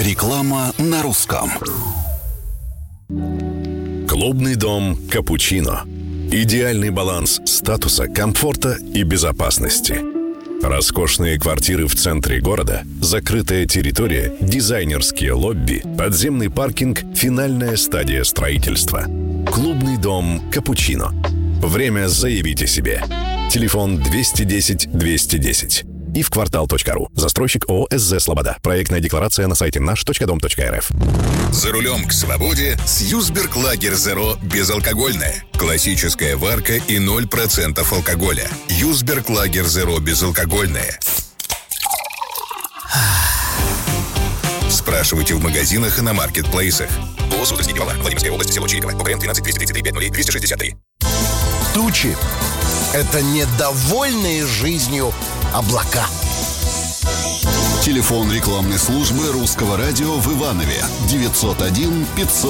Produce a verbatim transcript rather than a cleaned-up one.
Реклама на русском. Клубный дом «Капучино». Идеальный баланс статуса, комфорта и безопасности. Роскошные квартиры в центре города, закрытая территория, дизайнерские лобби, подземный паркинг, финальная стадия строительства. Клубный дом «Капучино». Время заявить о себе. Телефон двести десять двести десять. И в квартал точка ру. Застройщик ООО «СЗ Слобода». Проектная декларация на сайте наш точка дом точка эр эф. За рулем к свободе с Юсберг Лагер Зеро безалкогольное. Классическая варка и ноль процентов алкоголя. Юсберг Лагер Зеро безалкогольное. Спрашивайте в магазинах и на маркетплейсах. ООО «Суздальский Невала», Владимирская область, село Чириково. ОКРН тринадцать двести тридцать три пять ноль двести шестьдесят три. Тучи — это недовольные жизнью облака. Телефон рекламной службы Русского радио в Иванове девятьсот один пятьсот